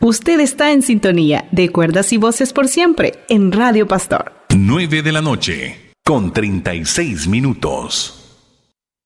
Usted está en sintonía de Cuerdas y Voces por Siempre en Radio Pastor. 9 de la noche, con 36 minutos.